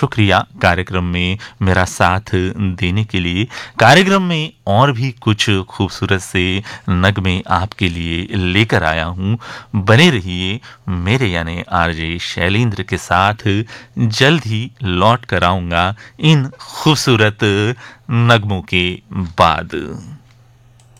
शुक्रिया कार्यक्रम में मेरा साथ देने के लिए। कार्यक्रम में और भी कुछ खूबसूरत से नगमे आपके लिए लेकर आया हूँ। बने रहिए मेरे यानी आरजे शैलेंद्र के साथ। जल्द ही लौट कर आऊँगा इन खूबसूरत नगमों के बाद।